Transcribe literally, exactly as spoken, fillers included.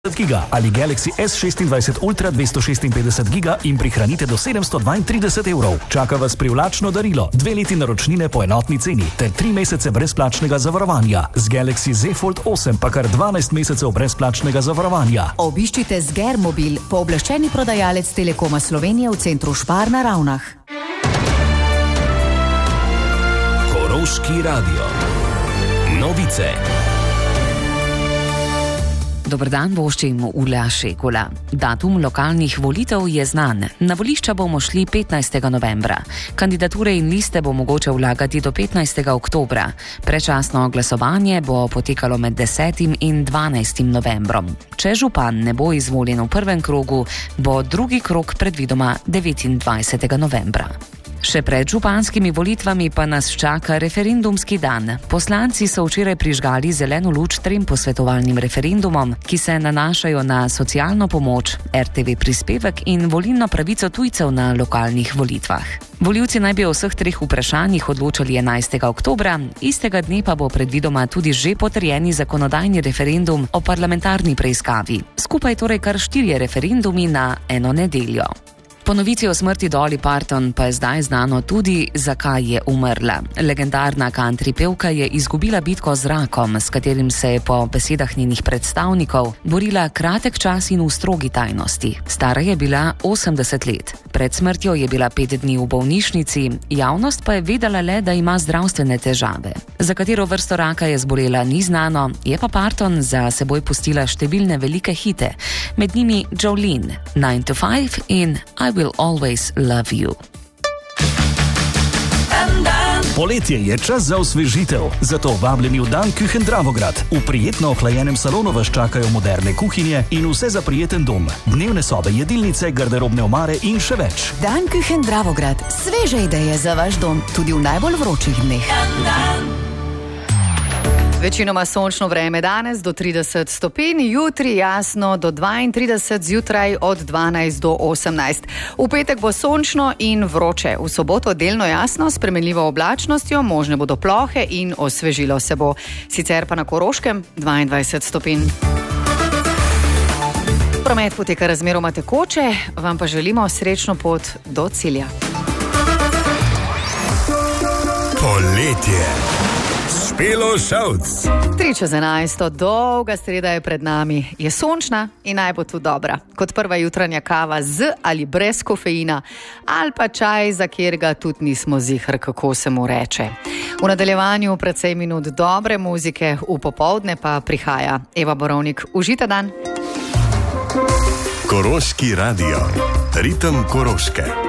giga ali Galaxy S šestindvajset Ultra dvesto šestinpetdeset giga in prihranite do sedemsto dvaintrideset evrov. Čaka vas privlačno darilo, dve leti naročnine po enotni ceni ter tri mesece brezplačnega zavarovanja. Z Galaxy Z Fold osem pa kar dvanajst mesecev brezplačnega zavarovanja. Obiščite Sgermobil, pooblaščeni prodajalec Telekoma Slovenije v centru Špar na Ravnah. Koroški radio. Novice. Dober dan, voščim Ula Šekula. Datum lokalnih volitev je znan. Na volišča bomo šli petnajstega novembra. Kandidature in liste bo mogoče vlagati do petnajstega oktobra. Predčasno glasovanje bo potekalo med desetim in dvanajstim novembrom. Če župan ne bo izvoljen v prvem krogu, bo drugi krog predvidoma devetindvajsetega novembra. Še pred županskimi volitvami pa nas čaka referendumski dan. Poslanci so včeraj prižgali zeleno luč trem posvetovalnim referendumom, ki se nanašajo na socialno pomoč, R T V prispevek in volilno pravico tujcev na lokalnih volitvah. Volivci naj bi o vseh treh vprašanjih odločali enajstega oktobra, istega dne pa bo predvidoma tudi že potrjeni zakonodajni referendum o parlamentarni preiskavi. Skupaj torej kar štirje referendumi na eno nedeljo. Po novici o smrti Dolly Parton pa je zdaj znano tudi, zakaj je umrla. Legendarna country pevka je izgubila bitko z rakom, s katerim se je po besedah njenih predstavnikov borila kratek čas in v strogi tajnosti. Stara je bila osemdeset let. Pred smrtjo je bila pet dni v bolnišnici, javnost pa je vedela le, da ima zdravstvene težave. Za katero vrsto raka je zbolela, ni znano, je pa Parton za seboj pustila številne velike hite, med njimi Jolene, nine to five in I Will Always Love You. Poletje je čas za osvežitev, zato vabljeni v Dan Küchen Dravograd. V prijetno ohlajenem salonu vas čakajo moderne kuhinje in vse za prijeten dom. Dnevne sobe, jedilnice, garderobne omare in še več. Dan Küchen Dravograd. Sveže ideje za vaš dom, tudi v najbolj vročih dneh. Večinoma sončno vreme danes do trideset stopinj, jutri jasno do dvaintrideset, zjutraj od dvanajst do osemnajst. V petek bo sončno in vroče, v soboto delno jasno s spremenljivo oblačnostjo, možne bodo plohe in osvežilo se bo. Sicer pa na Koroškem dvaindvajset stopinj. Promet poteka razmeroma tekoče, vam pa želimo srečno pot do cilja. Poletje. Špelo Šavc. Tri čez enajsto, dolga sreda je pred nami. Je sončna in naj bo tu dobra. Kot prva jutranja kava z ali brez kofeina, ali pa čaj, za katerega tudi nismo ziher, kako se mu reče. V nadaljevanju precej minut dobre muzike, v popoldne pa prihaja Eva Borovnik. Užite dan. Koroški radio. Ritem Koroške.